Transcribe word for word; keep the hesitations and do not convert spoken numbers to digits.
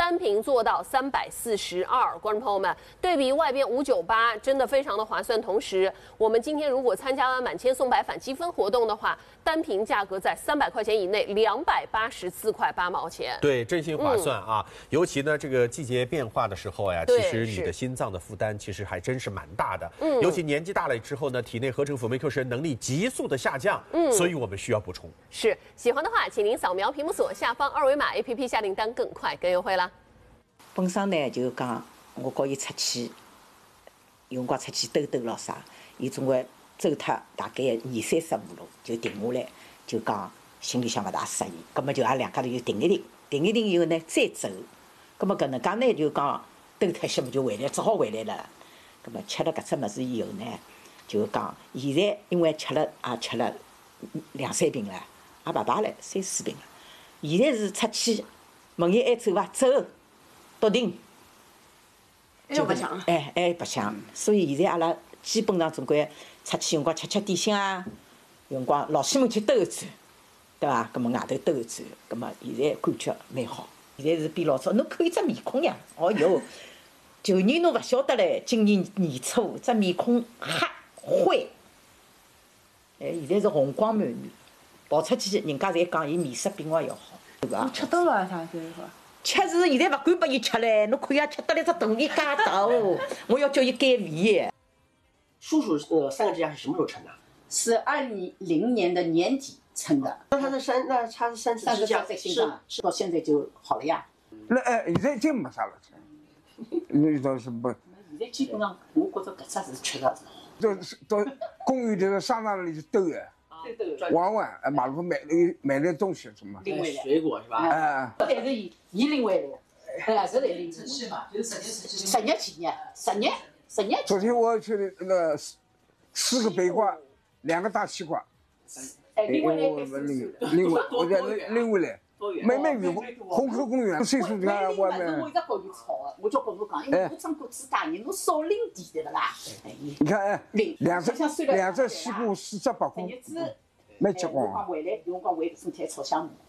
单瓶做到三百四十二。观众朋友们，对比外边五九八，真的非常的划算。同时，我们今天如果参加了满千送百返积分活动的话，单瓶价格在三百块钱以内，两百八十四块八毛钱。 对，真心划算啊！嗯、尤其呢，这个季节变化的时候呀，其实你的心脏的负担其实还真是蛮大的。嗯，尤其年纪大了之后呢，体内合成辅酶 Q 十能力急速的下降。嗯，所以我们需要补充。 是，喜欢的话，请您扫描屏幕左下方二维码 A P P 下订单，更快更优惠啦。 本身呢，就讲我告伊出去，有辰光出去兜兜咯啥，伊总归走脱大概二三十步路就停下来，就讲心里向勿大适意，葛么就阿两家头就停一停，停一停以后呢再走，葛么搿能介呢就讲兜脱些么就回来，只好回来了。葛么吃了搿只物事以后呢，就讲现在因为吃了也吃了两三瓶了，也勿排了三四瓶了。现在是出去问伊还走伐？走，笃定。 还白相。 哎，还白相。所以现在阿拉基本上总归出去，辰光吃吃点心啊，有辰光老西门去兜一转，对伐？葛末外头兜一转，葛末现在感觉蛮好。现在是比老早，侬看伊只面孔呀，哦哟，旧年侬勿晓得唻，今年年初只面孔黑灰，哎，现在是红光满面。跑出去，人家侪讲伊面色比我要好，对伐？ 吃到了啥子话？ 吃是现在勿敢拨伊吃唻，侬看伊吃得来只肚皮介大哦，我要叫伊减肥。 叔叔呃三个支架是什么时候称的？ 是二零年的年底称的。 那他的三那他的三次支架是是到现在就好了呀。 那哎，现在已经没啥了，那倒是不。 现在基本上，我觉着搿只是吃的。 到到公园头商场里去兜的。玩玩，哎，马路买点买点东西什么， 拎回来水果是吧？ 哎， 但是伊伊拎回来，哎，是来拎。是嘛？就是十日十日前日，十日十日。 昨天我去那个四个北瓜，两个大西瓜， 哎，拎回来， 我拎拎回，我再拎拎回来。没没遇过虹口公园，岁数大外面。 我一直告伊吵的，我就跟侬讲，因为我长个子大人，侬少拎点对不啦？ 你看哎，两只两只西瓜四只八块，没吃光。 有辰光回来，有辰光回身体炒香麻。